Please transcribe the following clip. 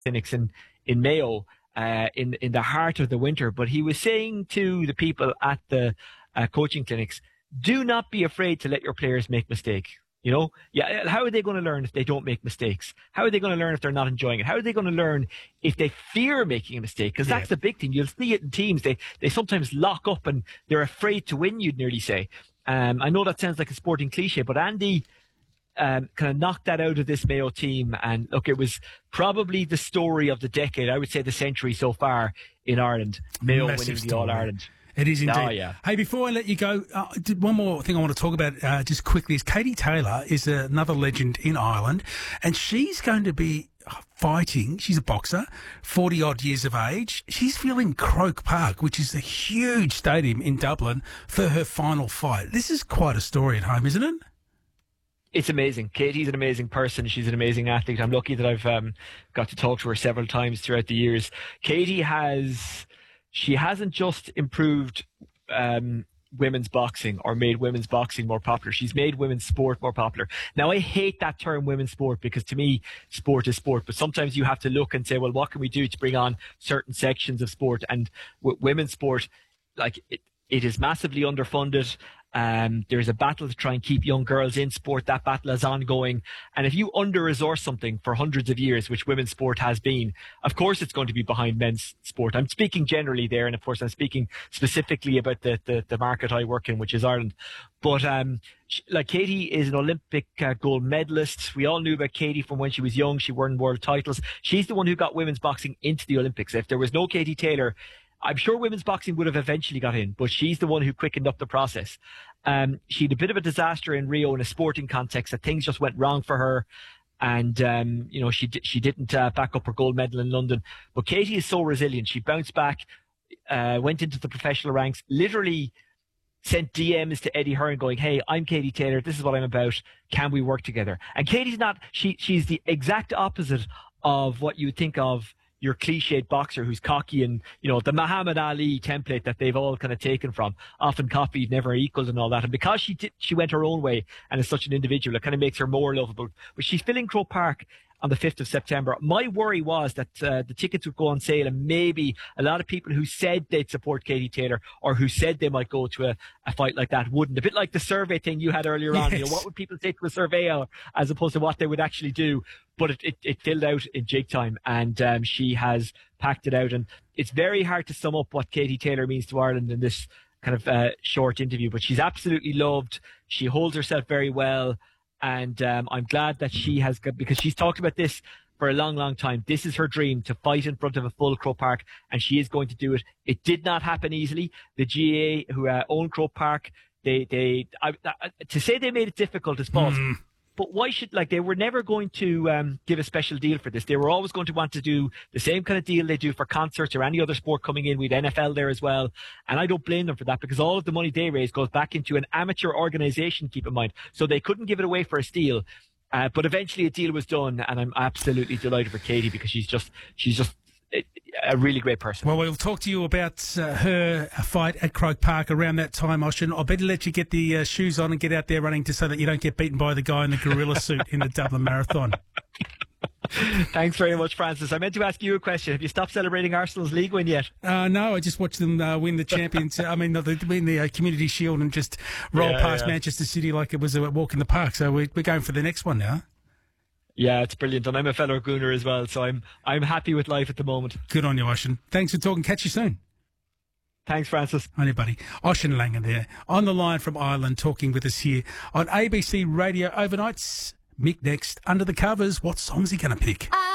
clinics in Mayo in the heart of the winter. But he was saying to the people at the coaching clinics, do not be afraid to let your players make mistakes. You know, yeah. How are they going to learn if they don't make mistakes? How are they going to learn if they're not enjoying it? How are they going to learn if they fear making a mistake? Because that's the big thing. You'll see it in teams. They sometimes lock up and they're afraid to win, you'd nearly say. I know that sounds like a sporting cliche, but Andy kind of knocked that out of this Mayo team. And look, it was probably the story of the decade. I would say the century so far in Ireland. Mayo winning the All-Ireland. It is indeed. Oh, yeah. Hey, before I let you go, one more thing I want to talk about just quickly is Katie Taylor is another legend in Ireland, and she's going to be fighting. She's a boxer, 40-odd years of age. She's filling Croke Park, which is a huge stadium in Dublin, for her final fight. This is quite a story at home, isn't it? It's amazing. Katie's an amazing person. She's an amazing athlete. I'm lucky that I've got to talk to her several times throughout the years. Katie hasn't just improved women's boxing or made women's boxing more popular. She's made women's sport more popular. Now, I hate that term women's sport because to me, sport is sport. But sometimes you have to look and say, well, what can we do to bring on certain sections of sport? And women's sport, like it is massively underfunded. There's a battle to try and keep young girls in sport. That battle is ongoing. And if you under-resource something for hundreds of years, which women's sport has been, of course it's going to be behind men's sport. I'm speaking generally there, and of course I'm speaking specifically about the market I work in, which is Ireland. But like Katie is an Olympic gold medalist. We all knew about Katie from when she was young. She won world titles. She's the one who got women's boxing into the Olympics. If there was no Katie Taylor, I'm sure women's boxing would have eventually got in, but she's the one who quickened up the process. She had a bit of a disaster in Rio in a sporting context, that things just went wrong for her. And, she didn't back up her gold medal in London. But Katie is so resilient. She bounced back, went into the professional ranks, literally sent DMs to Eddie Hearn going, hey, I'm Katie Taylor. This is what I'm about. Can we work together? And Katie's not, she's the exact opposite of what you would think of your cliched boxer who's cocky and, the Muhammad Ali template that they've all kind of taken from, often copied, never equaled and all that. And because she went her own way and is such an individual, it kind of makes her more lovable. But she's filling Croke Park on the 5th of September. My worry was that the tickets would go on sale and maybe a lot of people who said they'd support Katie Taylor or who said they might go to a fight like that wouldn't. A bit like the survey thing you had earlier on. Yes. What would people say to a surveyor as opposed to what they would actually do? But it filled out in jig time, and she has packed it out. And it's very hard to sum up what Katie Taylor means to Ireland in this kind of short interview, but she's absolutely loved. She holds herself very well. And I'm glad that she has got, because she's talked about this for a long, long time. This is her dream, to fight in front of a full Croke Park, and she is going to do it. It did not happen easily. The GAA, who own Croke Park, to say they made it difficult is false. But why should, they were never going to give a special deal for this. They were always going to want to do the same kind of deal they do for concerts or any other sport coming in. We'd NFL there as well. And I don't blame them for that, because all of the money they raise goes back into an amateur organization, keep in mind. So they couldn't give it away for a steal. But eventually a deal was done, and I'm absolutely delighted for Katie, because she's just a really great person. Well, we'll talk to you about her fight at Croke Park around that time, Ocean. I'll better let you get the shoes on and get out there running so that you don't get beaten by the guy in the gorilla suit in the Dublin Marathon. Thanks very much, Francis. I meant to ask you a question. Have you stopped celebrating Arsenal's league win yet? No, I just watched them win the Champions. win the Community Shield and just roll past Manchester City like it was a walk in the park. So we're going for the next one now. Yeah, it's brilliant. And I'm a fellow Gooner as well, so I'm happy with life at the moment. Good on you, Ocean. Thanks for talking. Catch you soon. Thanks, Francis. On you, buddy. Ocean Langer there, on the line from Ireland, talking with us here on ABC Radio Overnights. Mick next. Under the Covers. What song's he going to pick?